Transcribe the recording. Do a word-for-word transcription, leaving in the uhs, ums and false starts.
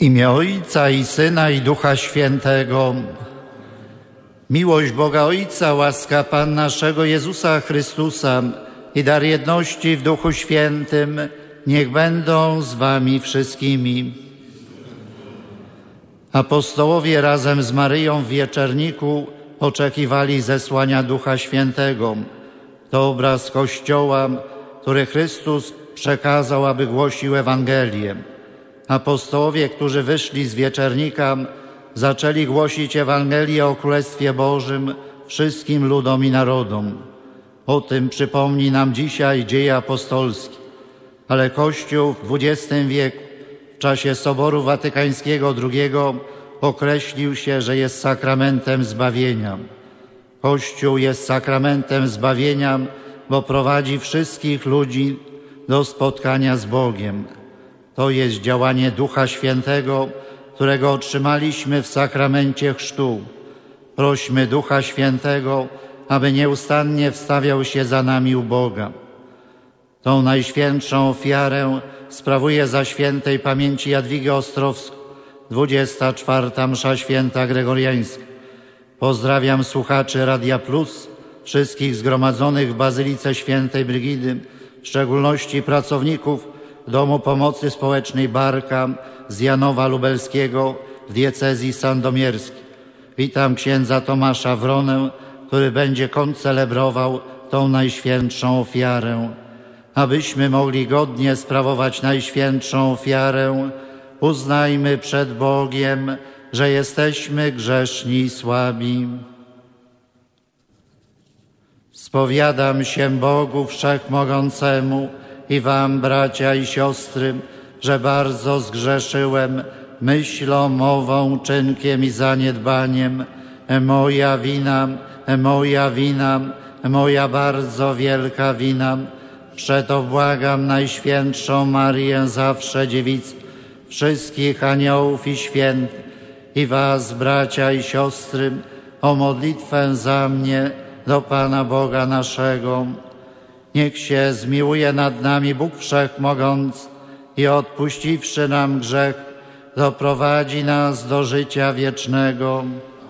imię Ojca i Syna i Ducha Świętego. Miłość Boga Ojca, łaska Pan naszego Jezusa Chrystusa i dar jedności w Duchu Świętym niech będą z wami wszystkimi. Apostołowie razem z Maryją w wieczerniku oczekiwali zesłania Ducha Świętego. To obraz Kościoła, który Chrystus przekazał, aby głosił Ewangelię. Apostołowie, którzy wyszli z wieczernika, zaczęli głosić Ewangelię o Królestwie Bożym wszystkim ludom i narodom. O tym przypomni nam dzisiaj dzieje apostolskie. Ale Kościół w dwudziestym wieku, w czasie Soboru Watykańskiego drugiego, określił się, że jest sakramentem zbawienia. Kościół jest sakramentem zbawienia, bo prowadzi wszystkich ludzi do spotkania z Bogiem. To jest działanie Ducha Świętego, którego otrzymaliśmy w sakramencie chrztu. Prośmy Ducha Świętego, aby nieustannie wstawiał się za nami u Boga. Tą najświętszą ofiarę sprawuje za świętej pamięci Jadwigi Ostrowską, dwudziesta czwarta msza święta gregoriańska. Pozdrawiam słuchaczy Radia Plus, wszystkich zgromadzonych w Bazylice Świętej Brygidy, w szczególności pracowników Domu Pomocy Społecznej Barka z Janowa Lubelskiego w diecezji sandomierskiej. Witam księdza Tomasza Wronę, który będzie koncelebrował tą najświętszą ofiarę. Abyśmy mogli godnie sprawować najświętszą ofiarę, uznajmy przed Bogiem, że jesteśmy grzeszni i słabi. Spowiadam się Bogu Wszechmogącemu i wam, bracia i siostry, że bardzo zgrzeszyłem myślą, mową, czynkiem i zaniedbaniem. Moja wina, moja wina, moja bardzo wielka wina. Przeto błagam Najświętszą Maryję, zawsze dziewicę, wszystkich aniołów i świętych i was, bracia i siostry, o modlitwę za mnie do Pana Boga naszego. Niech się zmiłuje nad nami Bóg Wszechmogący i odpuściwszy nam grzech, doprowadzi nas do życia wiecznego.